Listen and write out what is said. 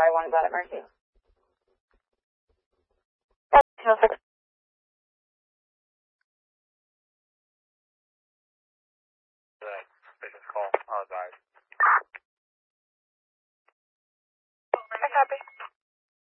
551, is that at Mercy? Patient's call, died.